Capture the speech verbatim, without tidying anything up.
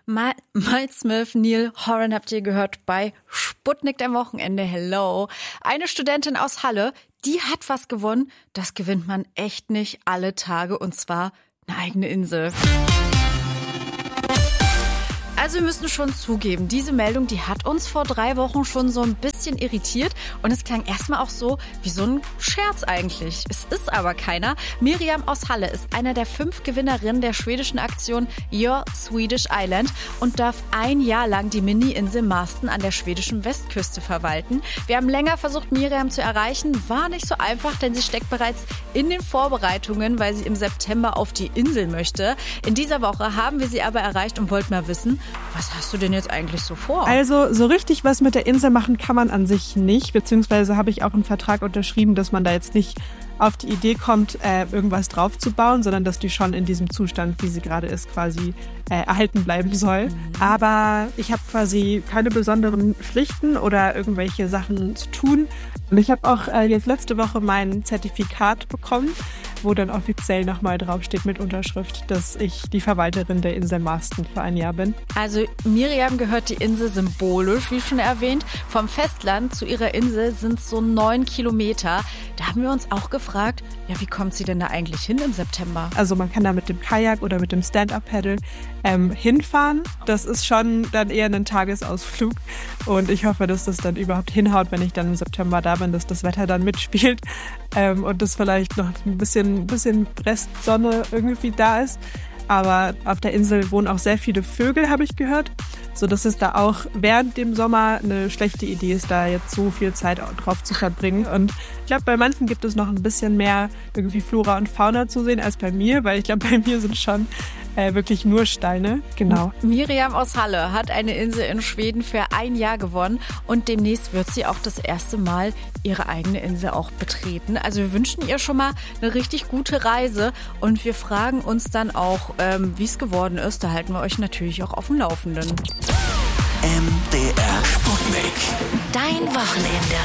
Mal, Miles Smith, Neil Horan habt ihr gehört bei Sputnik am Wochenende. Hello. Eine Studentin aus Halle, die hat was gewonnen. Das gewinnt man echt nicht alle Tage, und zwar eine eigene Insel. Also wir müssen schon zugeben, diese Meldung, die hat uns vor drei Wochen schon so ein bisschen irritiert und es klang erstmal auch so wie so ein Scherz eigentlich. Es ist aber keiner. Miriam aus Halle ist einer der fünf Gewinnerinnen der schwedischen Aktion Your Swedish Island und darf ein Jahr lang die Mini-Insel Marston an der schwedischen Westküste verwalten. Wir haben länger versucht, Miriam zu erreichen, war nicht so einfach, denn sie steckt bereits in den Vorbereitungen, weil sie im September auf die Insel möchte. In dieser Woche haben wir sie aber erreicht und wollten mal wissen, was hast du denn jetzt eigentlich so vor? Also so richtig was mit der Insel machen kann man an sich nicht, beziehungsweise habe ich auch einen Vertrag unterschrieben, dass man da jetzt nicht auf die Idee kommt, äh, irgendwas drauf zu bauen, sondern dass die schon in diesem Zustand, wie sie gerade ist, quasi äh, erhalten bleiben soll. Mhm. Aber ich habe quasi keine besonderen Pflichten oder irgendwelche Sachen zu tun. Und ich habe auch äh, jetzt letzte Woche mein Zertifikat bekommen, wo dann offiziell nochmal draufsteht mit Unterschrift, dass ich die Verwalterin der Insel Marston für ein Jahr bin. Also Miriam gehört die Insel symbolisch, wie schon erwähnt. Vom Festland zu ihrer Insel sind es so neun Kilometer. Da haben wir uns auch gefragt, ja, wie kommt sie denn da eigentlich hin im September? Also man kann da mit dem Kajak oder mit dem Stand-Up-Paddle ähm, hinfahren. Das ist schon dann eher ein Tagesausflug und ich hoffe, dass das dann überhaupt hinhaut, wenn ich dann im September da bin, dass das Wetter dann mitspielt ähm, und dass vielleicht noch ein bisschen, bisschen Restsonne irgendwie da ist. Aber auf der Insel wohnen auch sehr viele Vögel, habe ich gehört, sodass es da auch während dem Sommer eine schlechte Idee ist, da jetzt so viel Zeit drauf zu verbringen. Und ich glaube, bei manchen gibt es noch ein bisschen mehr irgendwie Flora und Fauna zu sehen als bei mir, weil ich glaube, bei mir sind schon äh, wirklich nur Steine. Genau. Miriam aus Halle hat eine Insel in Schweden für ein Jahr gewonnen und demnächst wird sie auch das erste Mal ihre eigene Insel auch betreten. Also wir wünschen ihr schon mal eine richtig gute Reise und wir fragen uns dann auch, ähm, wie es geworden ist. Da halten wir euch natürlich auch auf dem Laufenden. M D R Sputnik. Dein Wochenende.